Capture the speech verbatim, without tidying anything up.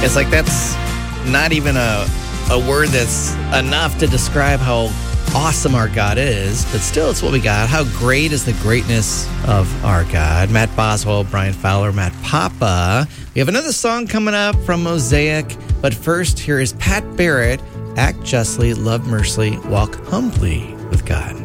It's like that's not even a, a word that's enough to describe how awesome our God is, but still it's what we got. How great is the greatness of our God. Matt Boswell, Brian Fowler, Matt Papa. We have another song coming up from Mosaic, but first here is Pat Barrett, Act Justly, Love Mercifully, Walk Humbly with God.